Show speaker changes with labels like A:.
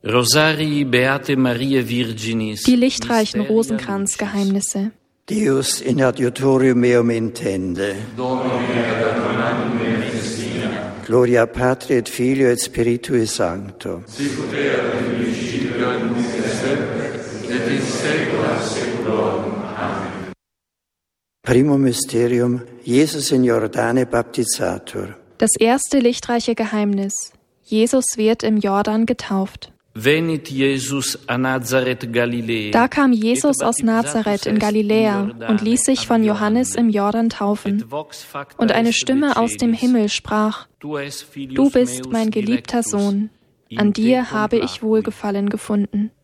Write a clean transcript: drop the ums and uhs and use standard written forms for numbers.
A: Rosarii Beate Mariae Virginis.
B: Die lichtreichen Rosenkranzgeheimnisse.
C: Deus in adiutorium meum intende. Gloria Patri et Filio et Spiritui Sancto.
D: Sicut erat in principio et nunc et semper et in saecula saeculorum. Amen.
C: Primum Mysterium, Jesus in Jordane baptizator.
B: Das erste lichtreiche Geheimnis. Jesus wird im Jordan getauft.
A: Venit Jesus a Nazareth Galiläe.
B: Da kam Jesus aus Nazareth in Galiläa und ließ sich von Johannes im Jordan taufen. Und eine Stimme aus dem Himmel sprach: Du bist mein geliebter Sohn, an dir habe ich Wohlgefallen gefunden.